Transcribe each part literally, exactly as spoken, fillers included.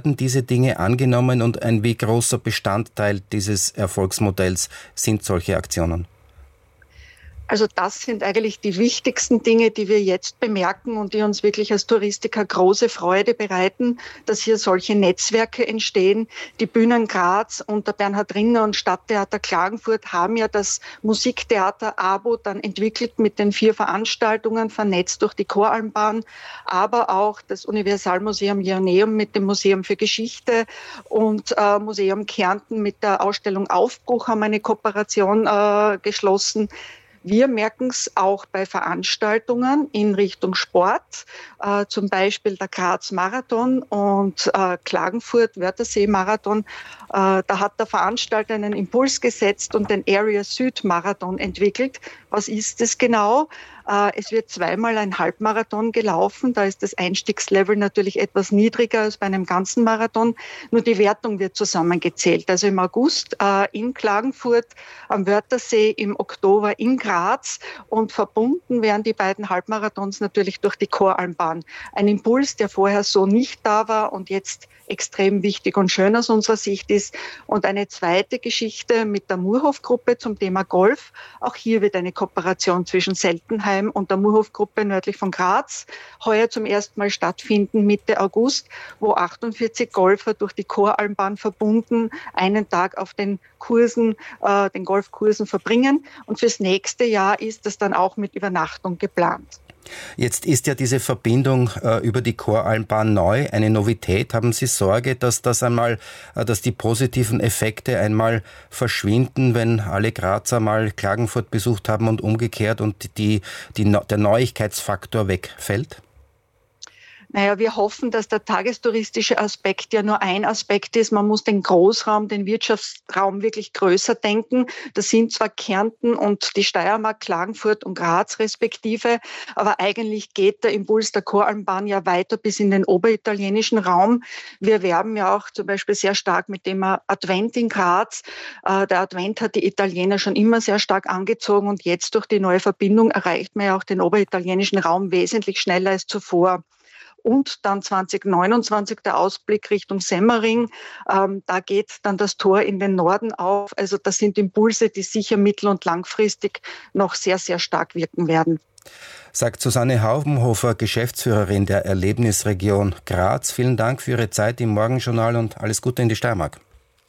werden diese Dinge angenommen und ein wie großer Bestandteil dieses Erfolgsmodells sind solche Aktionen? Also das sind eigentlich die wichtigsten Dinge, die wir jetzt bemerken und die uns wirklich als Touristiker große Freude bereiten, dass hier solche Netzwerke entstehen. Die Bühnen Graz und der Bernhard Rinner und Stadttheater Klagenfurt haben ja das Musiktheater ABO dann entwickelt mit den vier Veranstaltungen, vernetzt durch die Choralmbahn, aber auch das Universalmuseum Joanneum mit dem Museum für Geschichte und äh, Museum Kärnten mit der Ausstellung Aufbruch haben eine Kooperation äh, geschlossen. Wir merken es auch bei Veranstaltungen in Richtung Sport, äh, zum Beispiel der Graz-Marathon und äh, Klagenfurt-Wörthersee-Marathon. Äh, da hat der Veranstalter einen Impuls gesetzt und den Area Süd-Marathon entwickelt. Was ist es genau? Äh, es wird zweimal ein Halbmarathon gelaufen. Da ist das Einstiegslevel natürlich etwas niedriger als bei einem ganzen Marathon. Nur die Wertung wird zusammengezählt. Also im August äh, in Klagenfurt, am Wörthersee, im Oktober in Graz und verbunden werden die beiden Halbmarathons natürlich durch die Choralmbahn. Ein Impuls, der vorher so nicht da war und jetzt extrem wichtig und schön aus unserer Sicht ist. Und eine zweite Geschichte mit der Murhof-Gruppe zum Thema Golf. Auch hier wird eine Kooperation zwischen Seltenheim und der Murhof-Gruppe nördlich von Graz heuer zum ersten Mal stattfinden, Mitte August, wo achtundvierzig Golfer durch die Choralmbahn verbunden einen Tag auf den Kursen, äh, den Golfkursen verbringen. Und fürs nächste Jahr ist das dann auch mit Übernachtung geplant. Jetzt ist ja diese Verbindung äh, über die Choralmbahn neu, eine Novität. Haben Sie Sorge, dass das einmal, äh, dass die positiven Effekte einmal verschwinden, wenn alle Grazer mal Klagenfurt besucht haben und umgekehrt und die, die, der Neuigkeitsfaktor wegfällt? Naja, wir hoffen, dass der tagestouristische Aspekt ja nur ein Aspekt ist. Man muss den Großraum, den Wirtschaftsraum wirklich größer denken. Das sind zwar Kärnten und die Steiermark, Klagenfurt und Graz respektive, aber eigentlich geht der Impuls der Choralmbahn ja weiter bis in den oberitalienischen Raum. Wir werben ja auch zum Beispiel sehr stark mit dem Advent in Graz. Der Advent hat die Italiener schon immer sehr stark angezogen und jetzt durch die neue Verbindung erreicht man ja auch den oberitalienischen Raum wesentlich schneller als zuvor. Und dann zwanzig neunundzwanzig der Ausblick Richtung Semmering. Ähm, da geht dann das Tor in den Norden auf. Also das sind Impulse, die sicher mittel- und langfristig noch sehr, sehr stark wirken werden. Sagt Susanne Haubenhofer, Geschäftsführerin der Erlebnisregion Graz. Vielen Dank für Ihre Zeit im Morgenjournal und alles Gute in die Steiermark.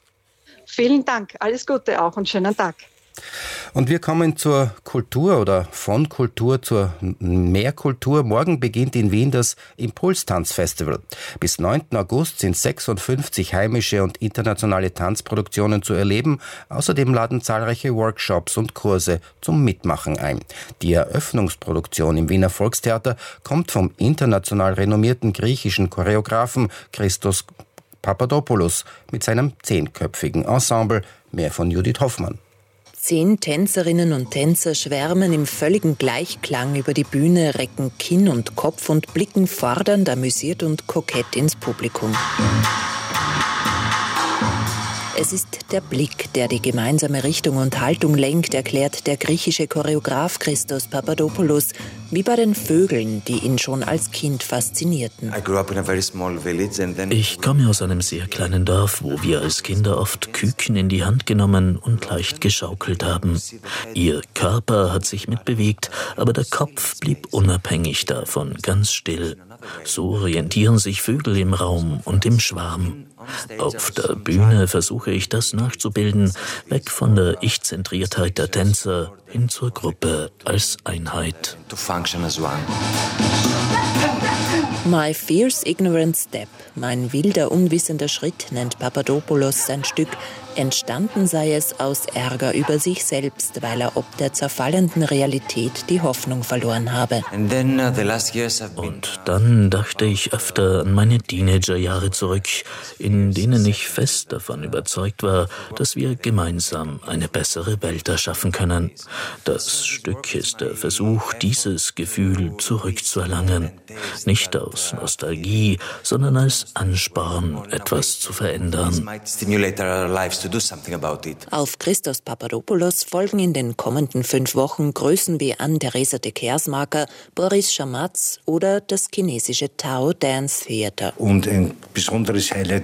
Vielen Dank, alles Gute auch und schönen Tag. Und wir kommen zur Kultur oder von Kultur zur Mehrkultur. Morgen beginnt in Wien das Impulstanzfestival. Bis neunten August sind sechsundfünfzig heimische und internationale Tanzproduktionen zu erleben. Außerdem laden zahlreiche Workshops und Kurse zum Mitmachen ein. Die Eröffnungsproduktion im Wiener Volkstheater kommt vom international renommierten griechischen Choreografen Christos Papadopoulos mit seinem zehnköpfigen Ensemble. Mehr von Judith Hoffmann. Zehn Tänzerinnen und Tänzer schwärmen im völligen Gleichklang über die Bühne, recken Kinn und Kopf und blicken fordernd, amüsiert und kokett ins Publikum. Es ist der Blick, der die gemeinsame Richtung und Haltung lenkt, erklärt der griechische Choreograf Christos Papadopoulos, wie bei den Vögeln, die ihn schon als Kind faszinierten. Ich komme aus einem sehr kleinen Dorf, wo wir als Kinder oft Küken in die Hand genommen und leicht geschaukelt haben. Ihr Körper hat sich mitbewegt, aber der Kopf blieb unabhängig davon, ganz still. So orientieren sich Vögel im Raum und im Schwarm. Auf der Bühne versuche ich das nachzubilden, weg von der Ich-Zentriertheit der Tänzer hin zur Gruppe als Einheit. My Fierce Ignorant Step, mein wilder, unwissender Schritt, nennt Papadopoulos sein Stück. Entstanden sei es aus Ärger über sich selbst, weil er ob der zerfallenden Realität die Hoffnung verloren habe. Und dann dachte ich öfter an meine Teenagerjahre zurück, in denen ich fest davon überzeugt war, dass wir gemeinsam eine bessere Welt erschaffen können. Das Stück ist der Versuch, dieses Gefühl zurückzuerlangen. Nicht aus Nostalgie, sondern als Ansporn, etwas zu verändern. Auf Christos Papadopoulos folgen in den kommenden fünf Wochen Größen wie Anne-Theresa de Kersmaker, Boris Schamatz oder das chinesische Tao Dance Theater. Und ein besonderes Highlight